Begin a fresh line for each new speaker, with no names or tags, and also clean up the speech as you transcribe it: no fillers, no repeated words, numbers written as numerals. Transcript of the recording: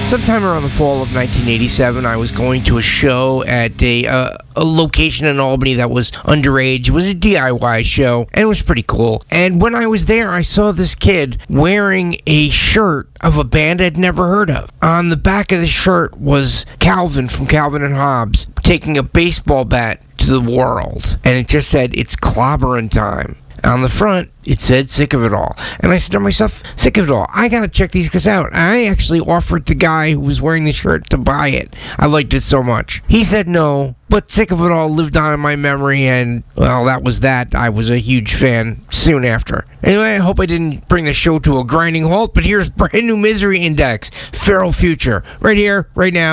Sometime around the fall of 1987, I was going to a show at a location in Albany that was underage. It was a DIY show, and it was pretty cool. And when I was there, I saw this kid wearing a shirt of a band I'd never heard of. On the back of the shirt was Calvin from Calvin and Hobbes taking a baseball bat to the world, and it just said, "It's clobbering time." On the front, it said "Sick of It All." And I said to myself, "Sick of It All, I gotta check these guys out." And I actually offered the guy who was wearing the shirt to buy it. I liked it so much. He said no, but Sick of It All lived on in my memory, and, well, that was that. I was a huge fan soon after. Anyway, I hope I didn't bring the show to a grinding halt, but here's brand new Misery Index, Feral Future, right here, right now.